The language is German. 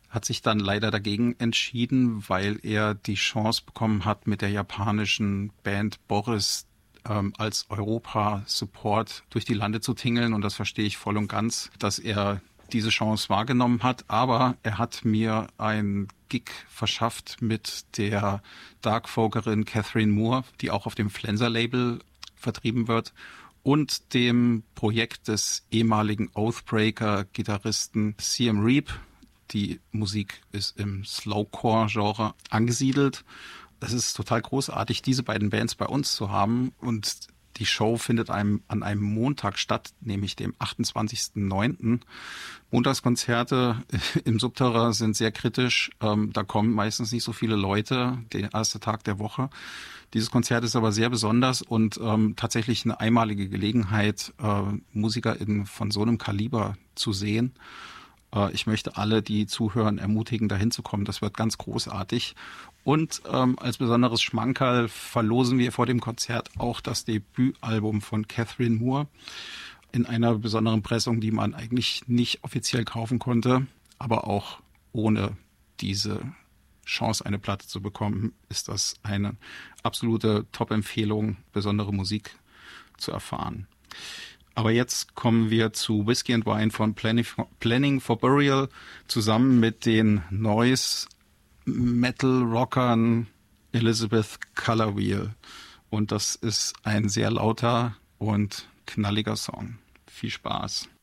hat sich dann leider dagegen entschieden, weil er die Chance bekommen hat, mit der japanischen Band Boris als Europa-Support durch die Lande zu tingeln. Und das verstehe ich voll und ganz, dass er diese Chance wahrgenommen hat. Aber er hat mir ein Gig verschafft mit der Dark-Folkerin Catherine Moore, die auch auf dem Flenser-Label vertrieben wird, und dem Projekt des ehemaligen Oathbreaker-Gitarristen Siem Reap. Die Musik ist im Slowcore-Genre angesiedelt. Es ist total großartig, diese beiden Bands bei uns zu haben, und die Show findet an einem Montag statt, nämlich dem 28.09. Montagskonzerte im Subterrain sind sehr kritisch. Da kommen meistens nicht so viele Leute, der erste Tag der Woche. Dieses Konzert ist aber sehr besonders und tatsächlich eine einmalige Gelegenheit, MusikerInnen von so einem Kaliber zu sehen. Ich möchte alle, die zuhören, ermutigen, dahin zu kommen. Das wird ganz großartig. Und als besonderes Schmankerl verlosen wir vor dem Konzert auch das Debütalbum von Catherine Moore in einer besonderen Pressung, die man eigentlich nicht offiziell kaufen konnte. Aber auch ohne diese Chance, eine Platte zu bekommen, ist das eine absolute Top-Empfehlung, besondere Musik zu erfahren. Aber jetzt kommen wir zu Whiskey and Wine von Planning for Burial zusammen mit den Noise-Metal-Rockern Elizabeth Colorwheel. Und das ist ein sehr lauter und knalliger Song. Viel Spaß.